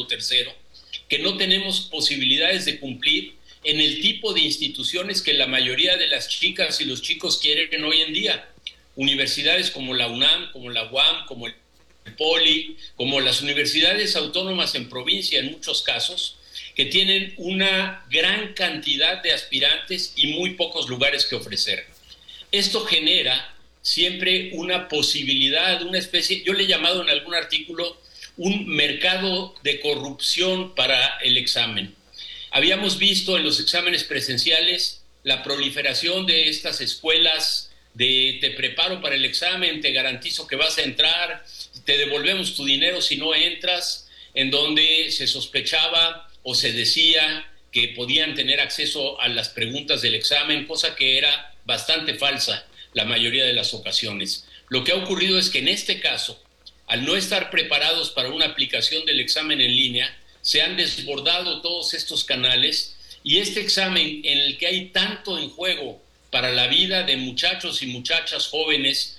tercero, que no tenemos posibilidades de cumplir en el tipo de instituciones que la mayoría de las chicas y los chicos quieren hoy en día. Universidades como la UNAM, como la UAM, como el Poli, como las universidades autónomas en provincia en muchos casos, que tienen una gran cantidad de aspirantes y muy pocos lugares que ofrecer. Esto genera siempre una posibilidad, una especie, yo le he llamado en algún artículo, un mercado de corrupción para el examen. Habíamos visto en los exámenes presenciales la proliferación de estas escuelas de te preparo para el examen, te garantizo que vas a entrar, te devolvemos tu dinero si no entras, en donde se sospechaba o se decía que podían tener acceso a las preguntas del examen, cosa que era bastante falsa la mayoría de las ocasiones. Lo que ha ocurrido es que en este caso, al no estar preparados para una aplicación del examen en línea, se han desbordado todos estos canales y este examen en el que hay tanto en juego para la vida de muchachos y muchachas jóvenes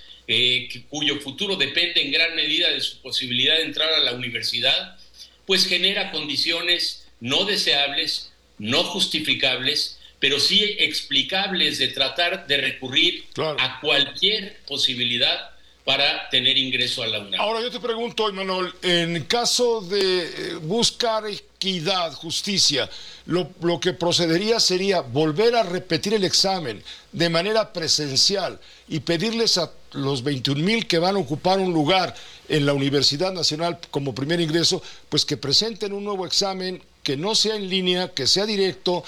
cuyo futuro depende en gran medida de su posibilidad de entrar a la universidad, pues genera condiciones no deseables, no justificables, pero sí explicables de tratar de recurrir a cualquier posibilidad para tener ingreso a la UNAM. Ahora yo te pregunto, Imanol, en caso de buscar equidad, justicia, lo que procedería sería volver a repetir el examen de manera presencial y pedirles a los 21,000 que van a ocupar un lugar en la Universidad Nacional como primer ingreso, pues que presenten un nuevo examen que no sea en línea, que sea directo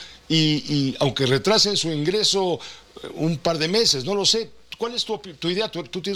y aunque retrasen su ingreso un par de meses, no lo sé. ¿Cuál es tu idea?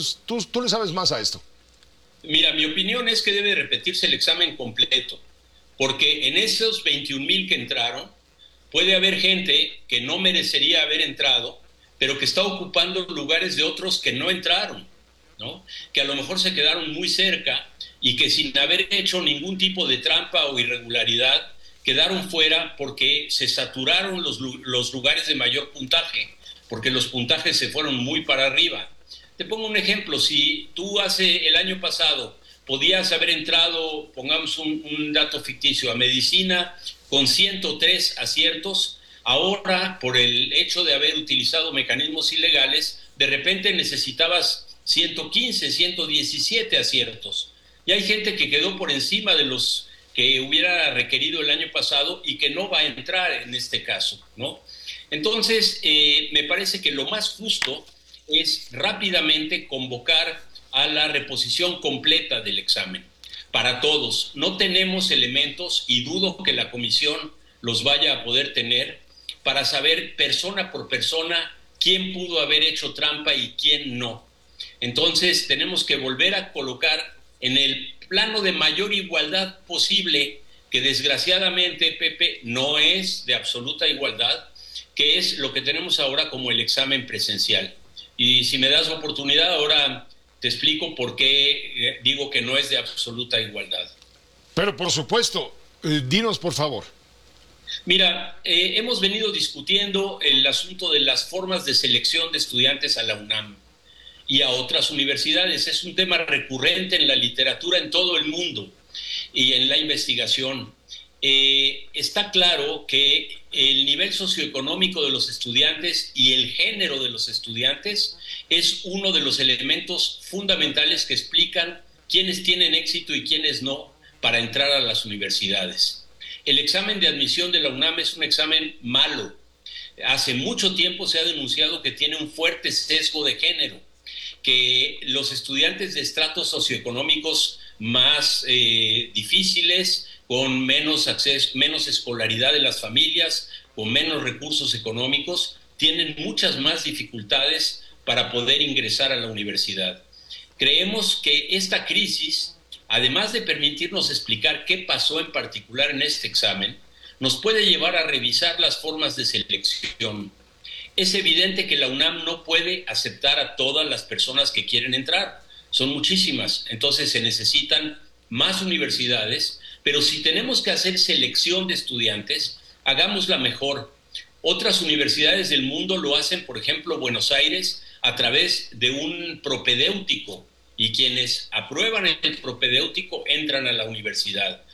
Tú le sabes más a esto. Mira, mi opinión es que debe repetirse el examen completo, porque en esos 21,000 que entraron, puede haber gente que no merecería haber entrado, pero que está ocupando lugares de otros que no entraron, ¿no? Que a lo mejor se quedaron muy cerca y que sin haber hecho ningún tipo de trampa o irregularidad, quedaron fuera porque se saturaron los lugares de mayor puntaje, porque los puntajes se fueron muy para arriba. Te pongo un ejemplo, si tú el año pasado podías haber entrado, pongamos un dato ficticio, a medicina con 103 aciertos, ahora por el hecho de haber utilizado mecanismos ilegales, de repente necesitabas 115, 117 aciertos. Y hay gente que quedó por encima de los que hubiera requerido el año pasado y que no va a entrar en este caso, ¿no? Entonces, me parece que lo más justo es rápidamente convocar a la reposición completa del examen para todos. No tenemos elementos, y dudo que la comisión los vaya a poder tener, para saber persona por persona quién pudo haber hecho trampa y quién no. Entonces, tenemos que volver a colocar en el plano de mayor igualdad posible, que desgraciadamente, Pepe, no es de absoluta igualdad, que es lo que tenemos ahora como el examen presencial. Y si me das la oportunidad, ahora te explico por qué digo que no es de absoluta igualdad. Pero por supuesto, dinos por favor. Mira, hemos venido discutiendo el asunto de las formas de selección de estudiantes a la UNAM y a otras universidades. Es un tema recurrente en la literatura en todo el mundo y en la investigación. Está claro que el nivel socioeconómico de los estudiantes y el género de los estudiantes es uno de los elementos fundamentales que explican quiénes tienen éxito y quiénes no para entrar a las universidades. El examen de admisión de la UNAM es un examen malo. Hace mucho tiempo se ha denunciado que tiene un fuerte sesgo de género, que los estudiantes de estratos socioeconómicos más difíciles, con menos acceso, menos escolaridad de las familias, con menos recursos económicos, tienen muchas más dificultades para poder ingresar a la universidad. Creemos que esta crisis, además de permitirnos explicar qué pasó en particular en este examen, nos puede llevar a revisar las formas de selección. Es evidente que la UNAM no puede aceptar a todas las personas que quieren entrar. Son muchísimas, entonces se necesitan más universidades, pero si tenemos que hacer selección de estudiantes, hagámosla mejor. Otras universidades del mundo lo hacen, por ejemplo, Buenos Aires, a través de un propedéutico, y quienes aprueban el propedéutico entran a la universidad.